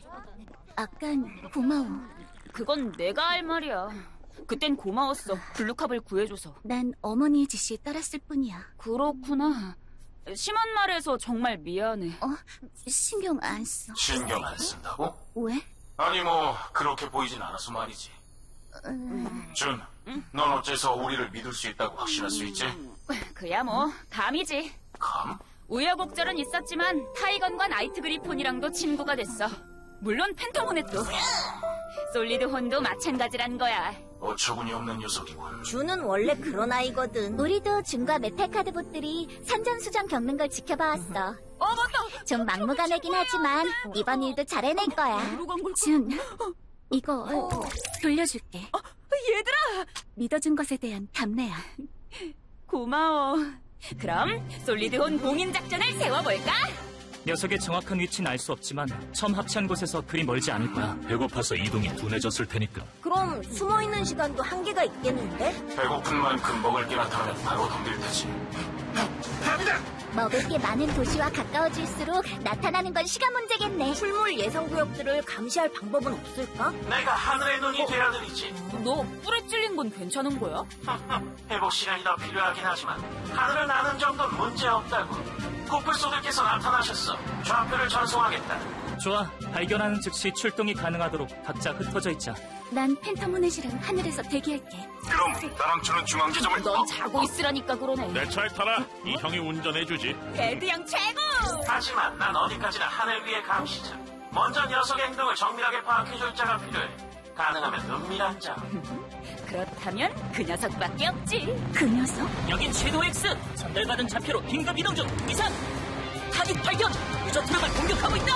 아깐 고마워. 그건 내가 할 말이야. 그땐 고마웠어. 블루캅을 구해줘서. 난 어머니의 지시에 따랐을 뿐이야. 그렇구나. 심한 말해서 정말 미안해. 신경 안 써. 신경 안 쓴다고? 왜? 아니 뭐 그렇게 보이진 않아서 말이지. 준, 넌 어째서 우리를 믿을 수 있다고 확신할 수 있지? 그야 뭐 감이지. 감? 우여곡절은 있었지만 타이건과 나이트 그리폰이랑도 친구가 됐어. 물론 펜타모넷도. 솔리드 혼도 마찬가지란 거야. 어처구니 없는 녀석이군. 준은 원래 그런 아이거든. 우리도 준과 메탈카드봇들이 산전수전 겪는 걸 지켜봐왔어. 맞다. 좀 막무가내긴 하지만 이번 일도 잘 해낼 거야. 준, 이거 돌려줄게. 얘들아! 믿어준 것에 대한 답례야. 고마워. 그럼 솔리드 혼 봉인 작전을 세워볼까? 녀석의 정확한 위치는 알 수 없지만 처음 합체한 곳에서 그리 멀지 않을 거야. 배고파서 이동이 둔해졌을 테니까. 그럼 숨어있는 시간도 한계가 있겠는데? 배고픈 만큼 먹을 게 나타나면 바로 덤빌 테지. 먹을 게 많은 도시와 가까워질수록 나타나는 건 시간 문제겠네. 출몰 예상구역들을 감시할 방법은 없을까? 내가 하늘의 눈이 되어 드리지. 너 뿔에 찔린 건 괜찮은 거야? 회복 시간이 더 필요하긴 하지만 하늘을 나는 정도는 문제없다고. 코뿔소들께서 나타나셨어. 좌표를 전송하겠다. 좋아, 발견하는 즉시 출동이 가능하도록 각자 흩어져 있자. 난 펜타모넷이랑 하늘에서 대기할게. 그럼 나랑 주는 중앙지점을... 넌 자고 있으라니까 그러네. 내 차에 타라. 이 형이 운전해주지. 배드 양 최고! 하지만 난 어디까지나 하늘 위의 감시자. 먼저 녀석의 행동을 정밀하게 파악해줄 자가 필요해. 가능하면 은밀한 자. 그렇다면 그 녀석밖에 없지. 그 녀석? 여긴 섀도우 X. 전달받은 좌표로 긴급 이동 중. 이상! 타깃 발견! 유저 트럭을 공격하고 있다!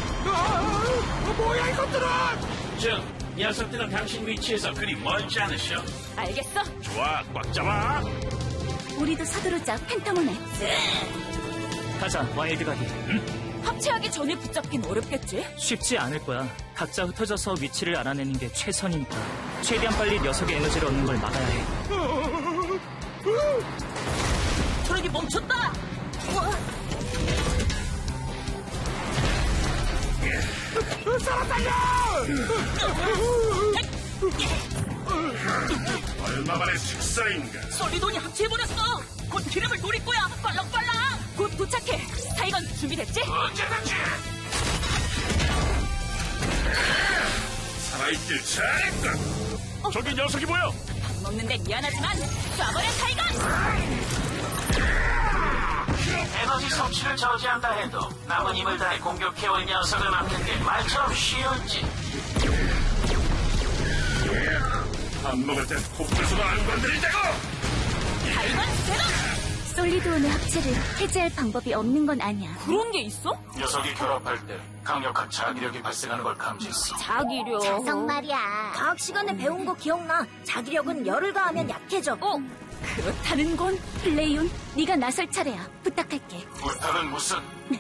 뭐야 이것들은! 준, 녀석들은 당신 위치에서 그리 멀지 않으셔. 알겠어. 좋아, 꽉 잡아. 우리도 서두르자, 펜타모넷. 가자, 와일드가디. 합체하기 전에 붙잡긴 어렵겠지? 쉽지 않을 거야. 각자 흩어져서 위치를 알아내는 게 최선이니까. 최대한 빨리 녀석의 에너지를 얻는 걸 막아야 해. 트럭이 멈췄다! 사람 살려! 얼마 만의 식사인가? 솔리돈이 합체해버렸어! 곧 기름을 노릴 거야! 빨랑빨랑! 곧 도착해! 타이건 준비됐지? 언제든지! 살아있길 잘했군! 저기 녀석이 보여. 밥 먹는데 미안하지만 쏴버려 타이건! 에너지 섭취를 저지한다 해도 남은 힘을 다해 공격해올 녀석을 막는 게 말처럼 쉬울지. 밥 먹을 땐 코뿔소도 안 건드린다고! 타이건 제로! 솔리드온의 합체를 해제할 방법이 없는 건 아니야. 그런 게 있어? 녀석이 결합할 때 강력한 자기력이 발생하는 걸 감지했어. 자기력... 자성 말이야. 과학 시간에 배운 거 기억나? 자기력은 열을 가하면 약해져. 그렇다는 건... 플레이온, 네가 나설 차례야. 부탁할게. 부탁은 무슨?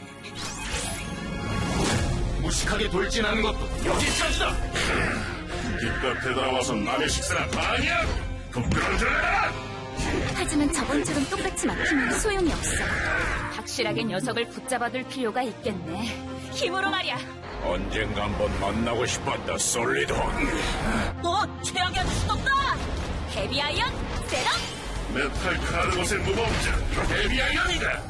무식하게 돌진하는 것도 여기까지다! 기껏 되돌아와서 남의 식사나 방해하고 부끄러워져라! 하지만 저번처럼 똑같이 막히면 소용이 없어. 확실하게 녀석을 붙잡아둘 필요가 있겠네. 힘으로 말이야. 언젠가 한번 만나고 싶었다, 솔리돈. 최악의 아주 수없다 헤비 아이언 세럼. 메탈 카드봇의 무법자 데비아이언이다.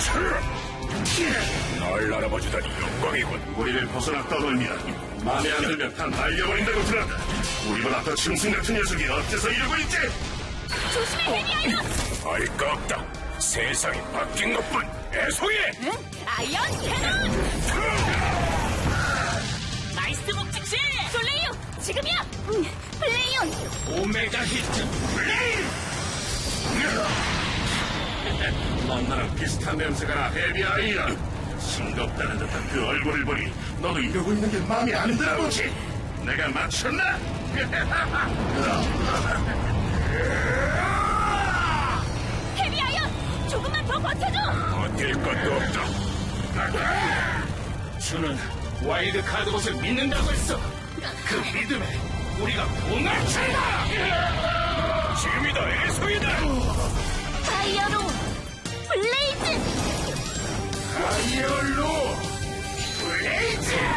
널 알아봐주다니 영광이군. 우리를 벗어나 떠돌면 마음에 안 들면 다 날려버린다고 들었다. 우리보다 더 짐승 같은 녀석이 어째서 이러고 있지? 조심해 헤비 아이언. 알 거 없다. 세상이 바뀐 것뿐. 애송이. 응? 아이언 캐논. 나이스 목직시. 솔레이유 지금이야. 플레이온! 오메가 히트 플레이! 넌 나랑 비슷한 냄새가 나, 헤비아이언. 싱겁다는 듯한 그 얼굴을 보니 너도 이러고 있는 게 마음에 안 들어보지? 내가 맞췄나? 헤비 아이언 조금만 더 버텨줘. 버틸 것도 없다. 주는 와일드 카드봇을 믿는다고 했어. 그 믿음에 우리가 공을 찬다. 지금이다, 애송이다. 파이어로 블레이즈! 파이어로 블레이즈!